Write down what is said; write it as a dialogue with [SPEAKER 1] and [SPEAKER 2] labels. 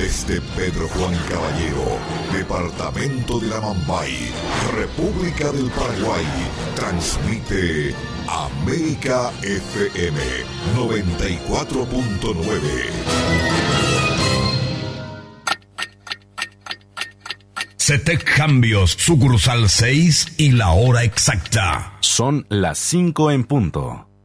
[SPEAKER 1] Desde Pedro Juan Caballero, departamento de la Mambay, República del Paraguay, transmite América FM 94.9.
[SPEAKER 2] CETEC Cambios, sucursal 6 y la hora exacta.
[SPEAKER 3] Son las 5 en punto.